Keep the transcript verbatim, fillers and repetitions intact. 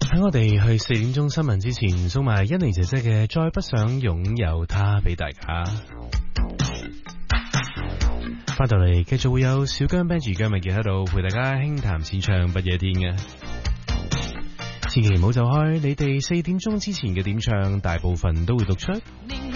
喺我哋去四點鐘新聞之前，送埋欣妮姐姐嘅《再不想擁有他》俾大家。翻到嚟繼續會有小姜 Benji 姜文傑喺度陪大家輕談淺唱不夜天嘅，千祈唔好走開，你哋四點鐘之前嘅點唱大部分都會讀出。